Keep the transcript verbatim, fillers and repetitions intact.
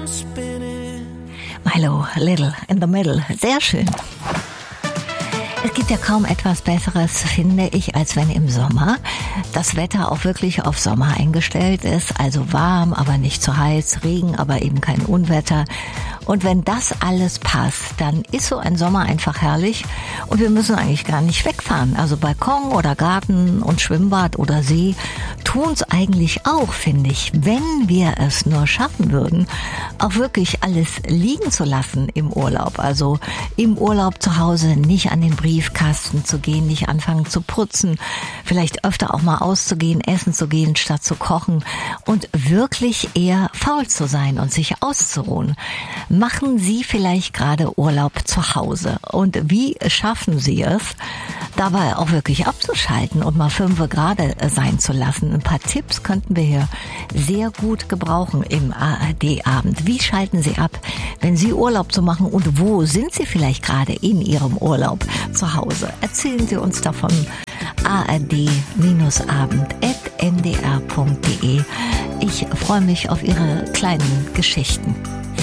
Milo, Little in the Middle. Sehr schön. Es gibt ja kaum etwas Besseres, finde ich, als wenn im Sommer das Wetter auch wirklich auf Sommer eingestellt ist. Also warm, aber nicht zu heiß, Regen, aber eben kein Unwetter. Und wenn das alles passt, dann ist so ein Sommer einfach herrlich und wir müssen eigentlich gar nicht wegfahren. Also Balkon oder Garten und Schwimmbad oder See tun's eigentlich auch, finde ich, wenn wir es nur schaffen würden, auch wirklich alles liegen zu lassen im Urlaub. Also im Urlaub zu Hause nicht an den Briefkasten zu gehen, nicht anfangen zu putzen, vielleicht öfter auch mal auszugehen, essen zu gehen, statt zu kochen und wirklich eher faul zu sein und sich auszuruhen. Machen Sie vielleicht gerade Urlaub zu Hause und wie schaffen Sie es, dabei auch wirklich abzuschalten und mal fünf Grad sein zu lassen? Ein paar Tipps könnten wir hier sehr gut gebrauchen im A R D-Abend. Wie schalten Sie ab, wenn Sie Urlaub zu machen und wo sind Sie vielleicht gerade in Ihrem Urlaub zu Hause? Erzählen Sie uns davon. a r d abend at n d r punkt d e. Ich freue mich auf Ihre kleinen Geschichten.